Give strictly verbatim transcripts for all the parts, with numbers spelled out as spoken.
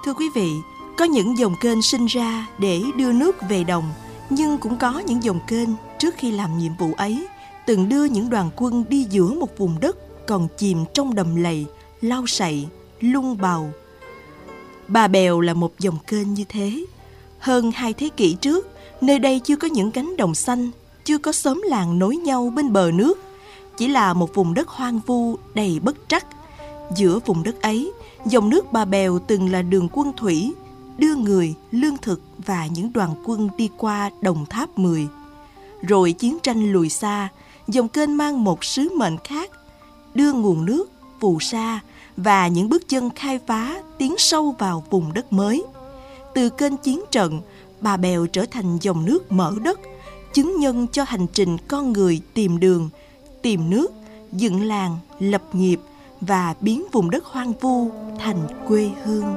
Thưa quý vị, có những dòng kênh sinh ra để đưa nước về đồng, nhưng cũng có những dòng kênh trước khi làm nhiệm vụ ấy từng đưa những đoàn quân đi giữa một vùng đất còn chìm trong đầm lầy, lau sậy, lung bàu. Bà Bèo là một dòng kênh như thế. Hơn hai thế kỷ trước, nơi đây chưa có những cánh đồng xanh, chưa có xóm làng nối nhau bên bờ nước, chỉ là một vùng đất hoang vu đầy bất trắc. Giữa vùng đất ấy, dòng nước Bà Bèo từng là đường quân thủy, đưa người, lương thực và những đoàn quân đi qua Đồng Tháp mười. Rồi chiến tranh lùi xa, dòng kênh mang một sứ mệnh khác, đưa nguồn nước, phù sa và những bước chân khai phá tiến sâu vào vùng đất mới. Từ kênh chiến trận, Bà Bèo trở thành dòng nước mở đất, chứng nhân cho hành trình con người tìm đường, tìm nước, dựng làng, lập nghiệp và biến vùng đất hoang vu thành quê hương.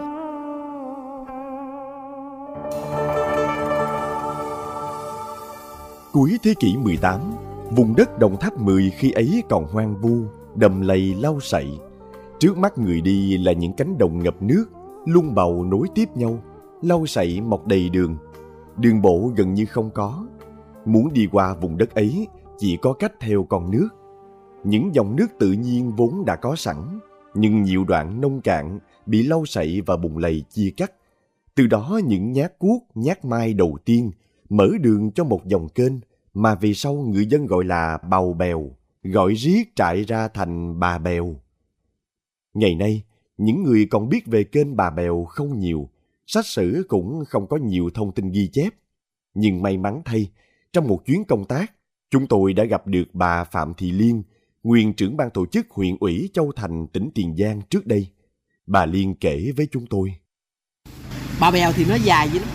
Cuối thế kỷ mười tám, vùng đất Đồng Tháp mười khi ấy còn hoang vu, đầm lầy lau sậy. Trước mắt người đi là những cánh đồng ngập nước, lung bầu nối tiếp nhau, lau sậy mọc đầy đường. Đường bộ gần như không có. Muốn đi qua vùng đất ấy chỉ có cách theo con nước. Những dòng nước tự nhiên vốn đã có sẵn, nhưng nhiều đoạn nông cạn bị lau sậy và bùn lầy chia cắt. Từ đó những nhát cuốc, nhát mai đầu tiên mở đường cho một dòng kênh mà về sau người dân gọi là Bào Bèo, gọi riết trại ra thành Bà Bèo. Ngày nay, những người còn biết về kênh Bà Bèo không nhiều, sách sử cũng không có nhiều thông tin ghi chép. Nhưng may mắn thay, trong một chuyến công tác, chúng tôi đã gặp được bà Phạm Thị Liên, nguyên trưởng ban tổ chức huyện ủy Châu Thành, tỉnh Tiền Giang trước đây. Bà Liên kể với chúng tôi. Bà Bèo thì nó dài vậy lắm.